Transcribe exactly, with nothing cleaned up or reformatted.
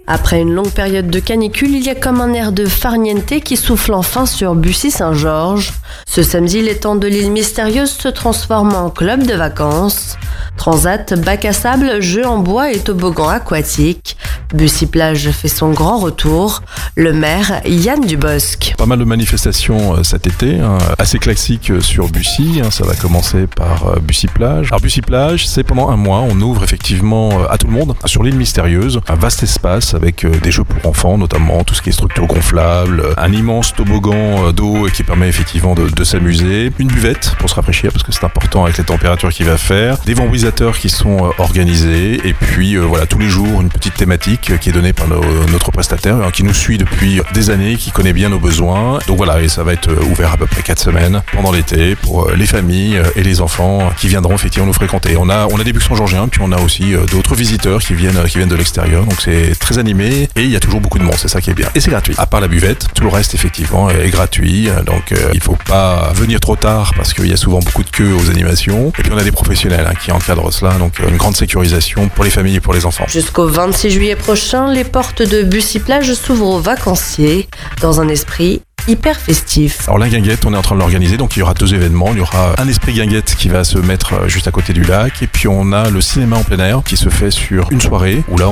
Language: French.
Après une longue période de canicule, il y a comme un air de farniente qui souffle enfin sur Bussy-Saint-Georges. Ce samedi, l'étang de l'île mystérieuse se transforme en club de vacances. Transat, bac à sable, jeux en bois et toboggan aquatique. Bussy-Plage fait son grand retour. Le maire, Yann Dubosc. Pas mal de manifestations cet été, hein, assez classiques sur Bussy. Hein, ça va commencer par Bussy-Plage. Alors Bussy-Plage, c'est pendant un mois, on ouvre effectivement à tout le monde sur l'île mystérieuse. Un vaste espace avec des jeux pour enfants, notamment tout ce qui est structure gonflable, un immense toboggan d'eau qui permet effectivement de, de s'amuser, une buvette pour se rafraîchir parce que c'est important avec les températures qu'il va faire, des vamborisateurs qui sont organisés et puis euh, voilà tous les jours une petite thématique qui est donnée par nos, notre prestataire hein, qui nous suit depuis des années, qui connaît bien nos besoins. Donc voilà, et ça va être ouvert à peu près quatre semaines pendant l'été pour les familles et les enfants qui viendront effectivement nous fréquenter. On a, on a des Buxons-Georgiens, puis on a aussi d'autres visiteurs qui viennent, qui viennent de l'extérieur. Donc c'est très animé et il y a toujours beaucoup de monde, c'est ça qui est bien. Et c'est gratuit. À part la buvette, tout le reste effectivement est gratuit. Donc euh, il faut pas venir trop tard parce qu'il y a souvent beaucoup de queues aux animations. Et puis on a des professionnels hein, qui encadrent cela, donc une grande sécurisation pour les familles et pour les enfants. Jusqu'au vingt-six juillet prochain, les portes de Bussy-Plage s'ouvrent aux vacanciers dans un esprit hyper festif. Alors la guinguette, on est en train de l'organiser, donc il y aura deux événements. Il y aura un esprit guinguette qui va se mettre juste à côté du lac et puis on a le cinéma en plein air qui se fait sur une soirée où là